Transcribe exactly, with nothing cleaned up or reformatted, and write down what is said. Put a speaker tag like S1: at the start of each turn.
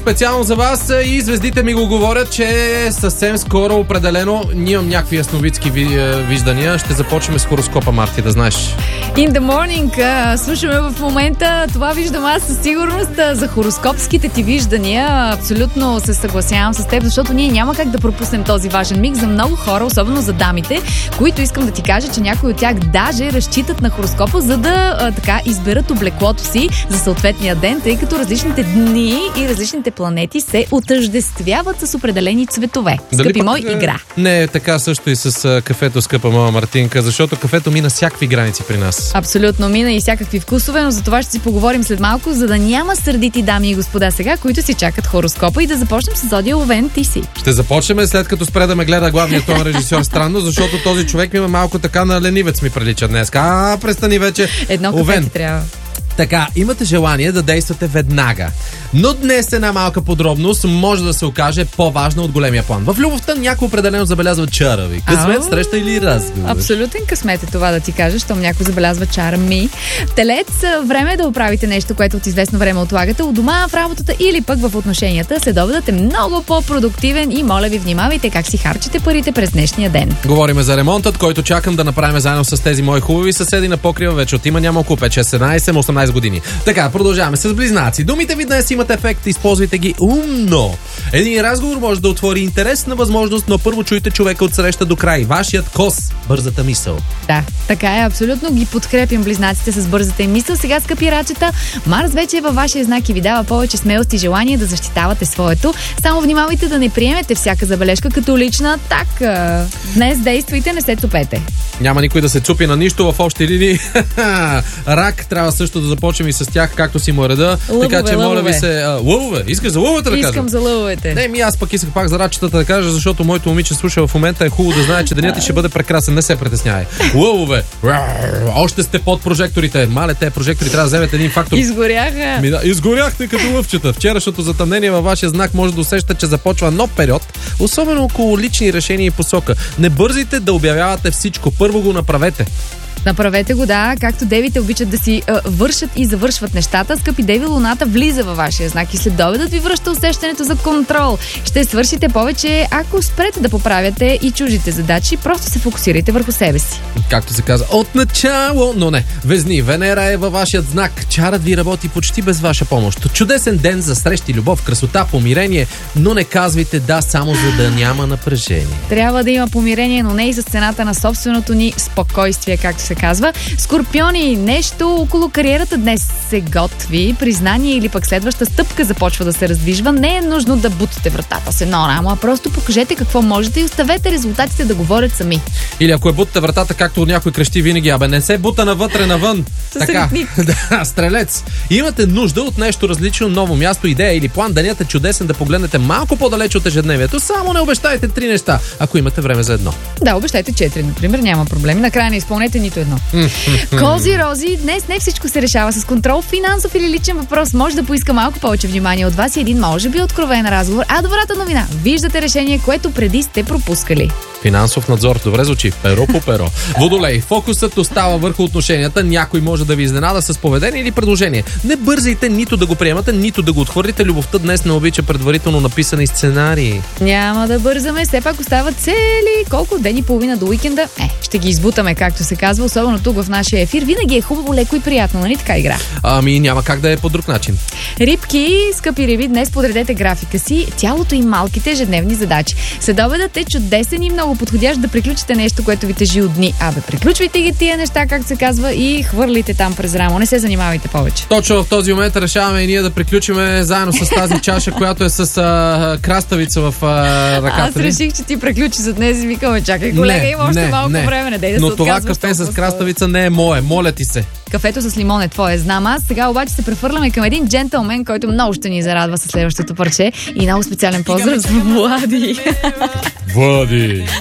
S1: специално за вас и звездите ми го говорят, че съвсем скоро определено нямам някакви ясновидски виждания. Ще започнем с хороскопа, Марти, да знаеш.
S2: In the morning, слушаме в момента, това виждам аз със сигурност за хороскопските ти виждания. Абсолютно се съгласявам с теб, защото ние няма как да пропуснем този важен миг за много хора, особено за дамите, които искам да ти кажа, че някои от тях даже разчитат на хороскопа, за да а, така изберат облеклото си за съответния ден, тъй като различните дни и различните планети се отъждествяват с определени цветове. Скъпи
S1: Дали
S2: мой,
S1: пък,
S2: игра.
S1: Не, така също и с а, кафето, скъпа моя Мартинка, защото кафето мина всякакви граници при нас.
S2: Абсолютно, мина и всякакви вкусове, но за това ще си поговорим след малко, за да няма сърдити дами и господа сега, които си чакат хороскопа, и да започнем с Зодия Овен, ти си.
S1: Ще започнем след като спре да ме гледа главният тон режисьор странно, защото този човек ми има малко така на ленивец ми прилича днес. А, престани вече.
S2: Едно кафе ти трябва.
S1: Така, имате желание да действате веднага. Но днес една малка подробност може да се окаже по-важна от големия план. В любовта някой определено забелязва чара ви. Късмет, среща или разговор.
S2: Абсолютен късмет е това да ти кажа, щом някой забелязва чара ми. Телец, време е да оправите нещо, което от известно време отлагате у дома, в работата или пък в отношенията. Следобедът е много по-продуктивен и моля ви, внимавайте как си харчите парите през днешния ден.
S1: Говориме за ремонтът, който чакам да направим заедно с тези мои хубави съседи на покрива вече от има няма около пет, шест, седемнайсет, осемнайсет години. Така, продължаваме с близнаци. Думите ви днес имат ефект, използвайте ги умно. Един разговор може да отвори интересна възможност, но първо чуйте човека от среща до край. Вашият кос, бързата мисъл.
S2: Да, така е, абсолютно ги подкрепям близнаците с бързата им мисъл. Сега, скъпи рачета, Марс вече е във вашия знак и ви дава повече смелост и желание да защитавате своето. Само внимавайте да не приемете всяка забележка като лична атака. Днес действайте, не се цупете.
S1: Няма никой да се цупи на нищо в общи линии. Рак, трябва също да започнем и с тях, както си му реда.
S2: Лъвове,
S1: така че, моля
S2: лъвове.
S1: ви се... А, лъвове! Искаш за лъвовете да кажа?
S2: Искам за лъвовете.
S1: Не, ми аз пък исках пак за рачетата да кажа, защото моето момиче слуша в момента, е хубаво да знае, че денят ти ще бъде прекрасен. Не се притеснявай. Лъвове! Още сте под прожекторите. Мале, те прожектори трябва да вземете един фактор.
S2: Изгоряха.
S1: Ми, да, изгоряхте като лъвчета. Вчерашното затъмнение във вашия знак може да усещате, че започва нов период, особено около лични решения и посока. Не бързайте да обявявате всичко. Първо го направете.
S2: Направете го, да, както девите обичат да си а, вършат и завършват нещата. Скъпи деви, луната влиза във вашия знак и следобедът ви връща усещането за контрол. Ще свършите повече, ако спрете да поправяте и чужите задачи, просто се фокусирайте върху себе си.
S1: Както се казва, от начало, но не. Везни, Венера е във вашият знак. Чарът ви работи почти без ваша помощ. Чудесен ден за срещи, любов, красота, помирение, но не казвайте да само за да няма напрежение.
S2: Трябва да има помирение, но не и с цената на собственото ни спокойствие, както се казва. Скорпиони, нещо около кариерата днес се готви, признание или пък следваща стъпка започва да се раздвижва. Не е нужно да бутате вратата с едно рамо, а просто покажете какво можете и оставете резултатите да говорят сами.
S1: Или ако е бутате вратата, както някой крещи винаги, абе не се бута навътре, навън.
S2: С
S1: така,
S2: ритник.
S1: да, стрелец. Имате нужда от нещо различно, ново място, идея или план. Денят е чудесен да погледнете малко по-далеч от ежедневието. Само не обещайте три неща, ако имате време за едно.
S2: Да, обещайте четири, например, няма проблеми. Накрая не изпълнете нито едно. Кози, рози, днес не всичко се решава с контрол. Финансов или личен въпрос може да поиска малко повече внимание от вас и един може би откровен разговор. А добрата новина, виждате решение, което преди сте пропускали.
S1: Финансов надзор, добре звучи. Перо по перо. Водолей, фокусът остава върху отношенията. Някой може да ви изненада с поведение или предложение. Не бързайте нито да го приемате, нито да го отхвърлите. Любовта днес не обича предварително написани сценарии.
S2: Няма да бързаме, все пак остават цели колко ден и половина до уикенда. Е, ще ги избутаме, както се казва, особено тук в нашия ефир. Винаги е хубаво, леко и приятно, нали така игра?
S1: Ами няма как да е по друг начин.
S2: Рибки, скъпи риби, днес подредете графика си, тялото и малките ежедневни задачи. Следобедът е чудесен и много подходящ да приключите нещо, което ви тежи от дни. Абе, приключвайте ги тия неща, както се казва, и хвърлите там през рамо. Не се занимавайте повече.
S1: Точно в този момент решаваме и ние да приключиме заедно с тази чаша, която е с а, краставица в а, ръката.
S2: Аз реших, че ти приключи за днес и викаме, чакай, колега,
S1: не,
S2: има още
S1: не,
S2: малко
S1: не.
S2: време. Не дей да
S1: Но
S2: се
S1: това
S2: отказваш
S1: кафе с
S2: толкова
S1: краставица не е мое. Моля ти се.
S2: Кафето с лимон е твое, знам аз. Сега обаче се прехвърляме към един джентълмен, който много ще ни зарадва със следващото парче. И много специален поздрав за Влади.
S1: Влади!